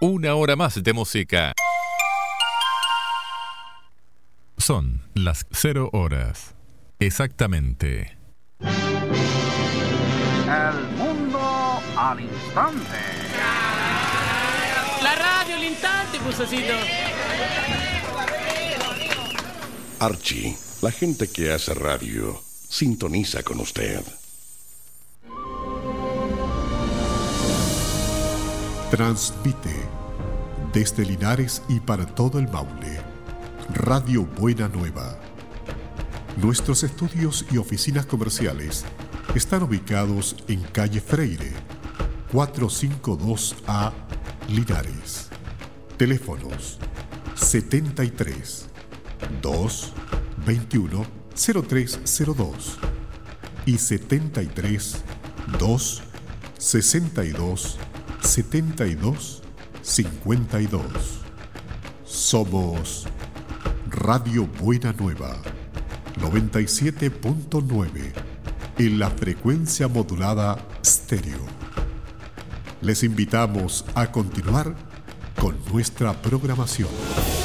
Una hora más de música. Son las 0 horas. Exactamente. El mundo al instante. La radio al instante, Pusacito. Archie, la gente que hace radio, sintoniza con usted. Transmite desde Linares y para todo el Maule, Radio Buena Nueva. Nuestros estudios y oficinas comerciales están ubicados en calle Freire, 452A, Linares. Teléfonos 73 2 21 0302 y 73 2 62 72 52. Somos Radio Buena Nueva 97.9 en la frecuencia modulada estéreo. Les invitamos a continuar con nuestra programación.